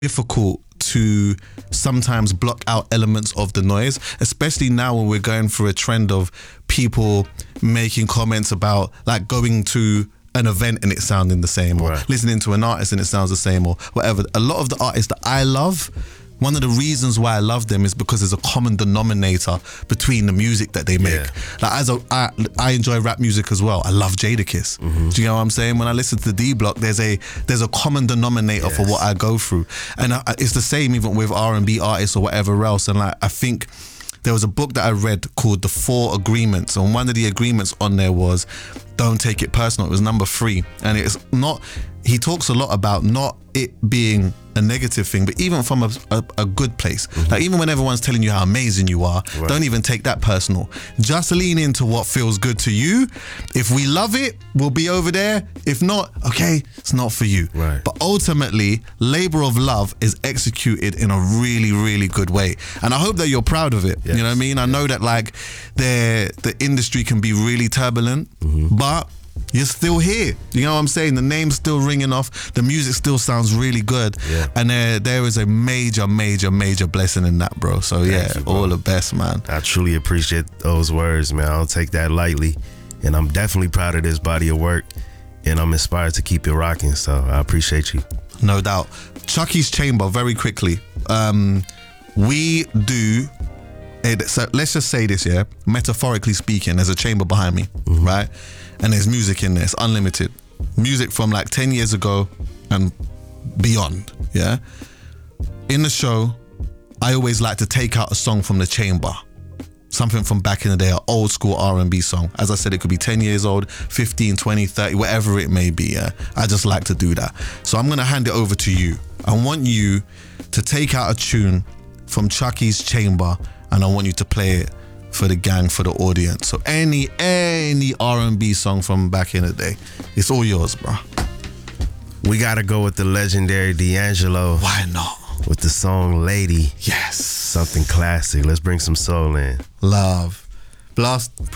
difficult to sometimes block out elements of the noise, especially now when we're going through a trend of people making comments about like going to an event and it sounding the same, or listening to an artist and it sounds the same, or whatever. A lot of the artists that I love, one of the reasons why I love them is because there's a common denominator between the music that they make. Like I enjoy rap music as well. I love Jadakiss. Do you know what I'm saying? When I listen to D Block, there's a common denominator for what I go through, and it's the same even with R&B artists or whatever else. And like I think there was a book that I read called The 4 Agreements, and one of the agreements on there was don't take it personal. It was number 3, and it's not. He talks a lot about not it being a negative thing, but even from a good place. Like even when everyone's telling you how amazing you are, don't even take that personal. Just lean into what feels good to you. If we love it, we'll be over there. If not, okay, it's not for you. But ultimately, labor of love is executed in a really, really good way. And I hope that you're proud of it. You know what I mean? I know that like the industry can be really turbulent, but you're still here. You know what I'm saying? The name's still ringing off. The music still sounds really good. And there is a major, major, major blessing in that, bro. So Thank you, bro. All the best, man. I truly appreciate those words, man. I don't take that lightly. And I'm definitely proud of this body of work. And I'm inspired to keep it rocking. So I appreciate you. No doubt. Chucky's Chamber, very quickly. We do... So let's just say this, metaphorically speaking, there's a chamber behind me, right? And there's music in there. It's unlimited. Music from like 10 years ago and beyond, In the show, I always like to take out a song from the chamber. Something from back in the day, an old school R&B song. As I said, it could be 10 years old, 15, 20, 30, whatever it may be, I just like to do that. So I'm gonna hand it over to you. I want you to take out a tune from Chucky's Chamber, and I want you to play it for the gang, for the audience. So any R&B song from back in the day, it's all yours, bro. We gotta go with the legendary D'Angelo. Why not? With the song Lady. Yes. Something classic. Let's bring some soul in. Love. Blast.